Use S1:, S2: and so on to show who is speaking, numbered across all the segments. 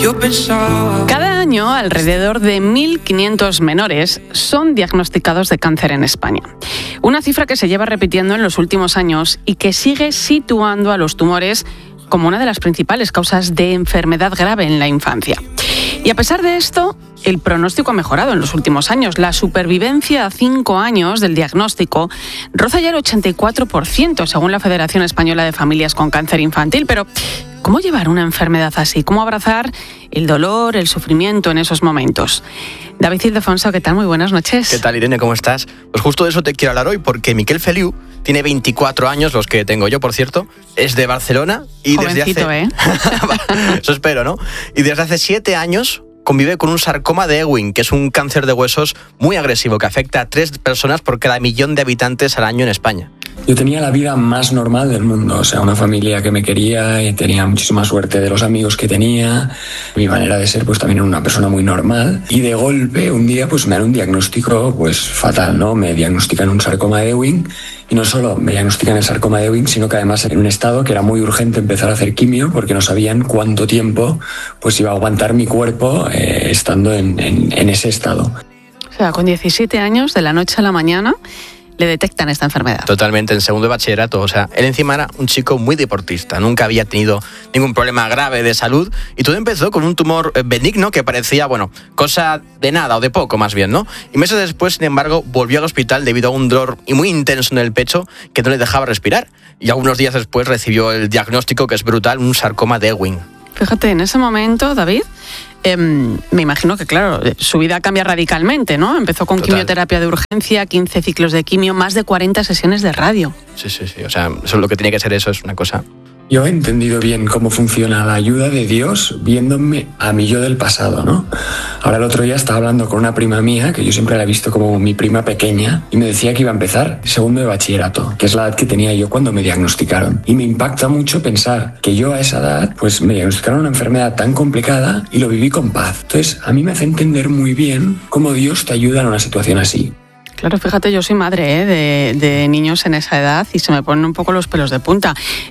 S1: yo pensaba.
S2: Cada año, alrededor de 1.500 menores son diagnosticados de cáncer en España. Una cifra que se lleva repitiendo en los últimos años y que sigue situando a los tumores como una de las principales causas de enfermedad grave en la infancia. Y a pesar de esto, el pronóstico ha mejorado en los últimos años. La supervivencia a 5 años del diagnóstico roza ya el 84%, según la Federación Española de Familias con Cáncer Infantil. Pero, ¿cómo llevar una enfermedad así? ¿Cómo abrazar el dolor, el sufrimiento en esos momentos? David Ildefonso, ¿qué tal? Muy buenas noches.
S3: ¿Qué tal, Irene? ¿Cómo estás? Pues justo de eso te quiero hablar hoy, porque Miquel Feliu tiene 24 años, los que tengo yo, por cierto, es de Barcelona y
S2: jovencito,
S3: desde hace... Eso espero, ¿no? Y desde hace 7 años convive con un sarcoma de Ewing, que es un cáncer de huesos muy agresivo que afecta a 3 personas por cada 1.000.000 de habitantes al año en España.
S4: Yo tenía la vida más normal del mundo, o sea, una familia que me quería y tenía muchísima suerte de los amigos que tenía. Mi manera de ser, pues también era una persona muy normal. Y de golpe, un día, pues me dan un diagnóstico, pues fatal, ¿no? Me diagnostican un sarcoma de Ewing. Y no solo me diagnostican el sarcoma de Ewing, sino que además en un estado que era muy urgente empezar a hacer quimio porque no sabían cuánto tiempo pues iba a aguantar mi cuerpo estando en ese estado.
S2: O sea, con 17 años, de la noche a la mañana, le detectan esta enfermedad.
S3: Totalmente, en segundo de bachillerato. O sea, él encima era un chico muy deportista, nunca había tenido ningún problema grave de salud y todo empezó con un tumor benigno que parecía, bueno, cosa de nada o de poco más bien, ¿no? Y meses después, sin embargo, volvió al hospital debido a un dolor muy intenso en el pecho que no le dejaba respirar. Y algunos días después recibió el diagnóstico, que es brutal, un sarcoma de Ewing.
S2: Fíjate, en ese momento, David, me imagino que, claro, su vida cambia radicalmente, ¿no? Empezó con quimioterapia de urgencia, 15 ciclos de quimio, más de 40 sesiones de radio.
S3: Sí. O sea, eso es lo que tiene que ser, eso es una cosa...
S4: Yo he entendido bien cómo funciona la ayuda de Dios viéndome a mí yo del pasado, ¿no? Ahora el otro día estaba hablando con una prima mía, que yo siempre la he visto como mi prima pequeña, y me decía que iba a empezar segundo de bachillerato, que es la edad que tenía yo cuando me diagnosticaron. Y me impacta mucho pensar que yo a esa edad, pues me diagnosticaron una enfermedad tan complicada y lo viví con paz. Entonces, a mí me hace entender muy bien cómo Dios te ayuda en una situación así.
S2: Claro, fíjate, yo soy madre de niños en esa edad y se me ponen un poco los pelos de punta.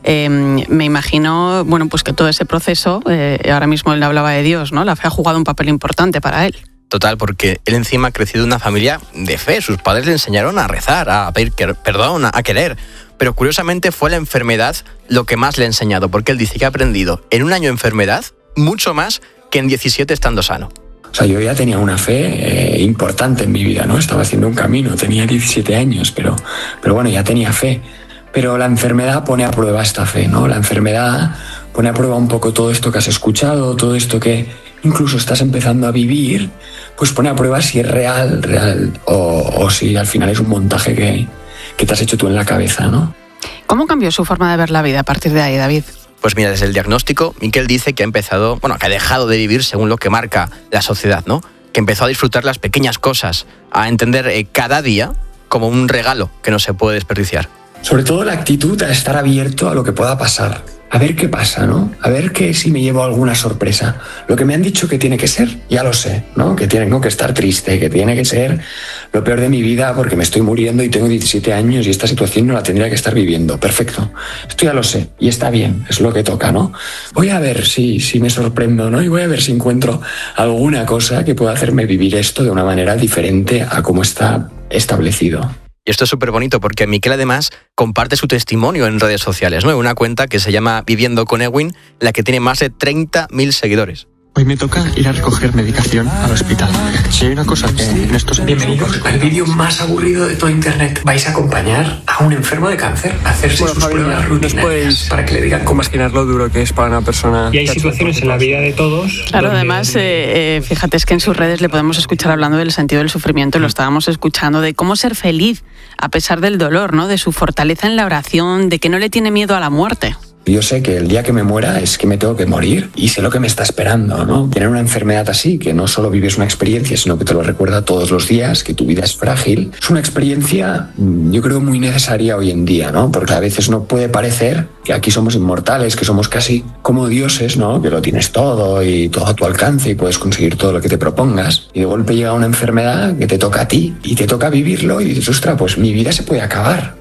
S2: Me imagino, bueno, pues que todo ese proceso, ahora mismo él hablaba de Dios, ¿no? La fe ha jugado un papel importante para él.
S3: Total, porque él encima ha crecido en una familia de fe. Sus padres le enseñaron a rezar, a pedir perdón, a querer. Pero curiosamente fue la enfermedad lo que más le ha enseñado, porque él dice que ha aprendido en un año de enfermedad mucho más que en 17 estando sano.
S4: O sea, yo ya tenía una fe importante en mi vida, ¿no? Estaba haciendo un camino, tenía 17 años, pero bueno, ya tenía fe. Pero la enfermedad pone a prueba esta fe, ¿no? La enfermedad pone a prueba un poco todo esto que has escuchado, todo esto que incluso estás empezando a vivir, pues pone a prueba si es real o si al final es un montaje que te has hecho tú en la cabeza, ¿no?
S2: ¿Cómo cambió su forma de ver la vida a partir de ahí, David?
S3: Pues mira, desde el diagnóstico, Miquel dice que que ha dejado de vivir según lo que marca la sociedad, ¿no? Que empezó a disfrutar las pequeñas cosas, a entender cada día como un regalo que no se puede desperdiciar.
S4: Sobre todo la actitud a estar abierto a lo que pueda pasar. A ver qué pasa, ¿no? A ver si me llevo alguna sorpresa. Lo que me han dicho que tiene que ser, ya lo sé, ¿no? Que tengo que estar triste, que tiene que ser lo peor de mi vida porque me estoy muriendo y tengo 17 años y esta situación no la tendría que estar viviendo. Perfecto. Esto ya lo sé y está bien, es lo que toca, ¿no? Voy a ver si me sorprendo, ¿no? Y voy a ver si encuentro alguna cosa que pueda hacerme vivir esto de una manera diferente a cómo está establecido.
S3: Y esto es súper bonito porque Miquel además comparte su testimonio en redes sociales, ¿no? En una cuenta que se llama Viviendo con Ewing, la que tiene más de 30.000 seguidores.
S5: Hoy me toca ir a recoger medicación al hospital. Si hay una cosa que en estos...
S4: Bienvenidos al vídeo más aburrido de todo internet. Vais a acompañar a un enfermo de cáncer a hacerse sus pruebas rutinarias para que le digan cómo
S5: imaginar lo duro que es para una persona.
S6: Y hay situaciones en la vida de todos.
S2: Claro, además, fíjate, es que en sus redes le podemos escuchar hablando del sentido del sufrimiento, lo estábamos escuchando, de cómo ser feliz a pesar del dolor, ¿no? De su fortaleza en la oración, de que no le tiene miedo a la muerte.
S4: Yo sé que el día que me muera es que me tengo que morir y sé lo que me está esperando, ¿no? Tener una enfermedad así, que no solo vives una experiencia, sino que te lo recuerda todos los días, que tu vida es frágil, es una experiencia, yo creo, muy necesaria hoy en día, ¿no? Porque a veces no puede parecer que aquí somos inmortales, que somos casi como dioses, ¿no? Que lo tienes todo y todo a tu alcance y puedes conseguir todo lo que te propongas. Y de golpe llega una enfermedad que te toca a ti y te toca vivirlo y dices, ostras, pues mi vida se puede acabar.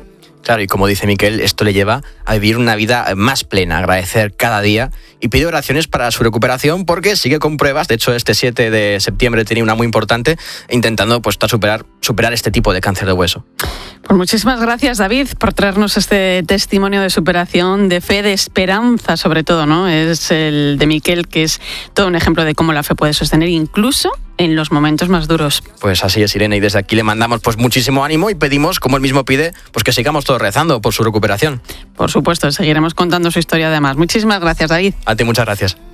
S3: Claro, y como dice Miquel, esto le lleva a vivir una vida más plena, agradecer cada día y pide oraciones para su recuperación porque sigue con pruebas. De hecho, este 7 de septiembre tenía una muy importante, intentando pues superar este tipo de cáncer de hueso.
S2: Pues muchísimas gracias, David, por traernos este testimonio de superación, de fe, de esperanza sobre todo, ¿no? Es el de Miquel, que es todo un ejemplo de cómo la fe puede sostener incluso en los momentos más duros.
S3: Pues así es, Irene, y desde aquí le mandamos pues muchísimo ánimo y pedimos, como él mismo pide, pues que sigamos todos rezando por su recuperación.
S2: Por supuesto, seguiremos contando su historia además. Muchísimas gracias, David.
S3: A ti, muchas gracias.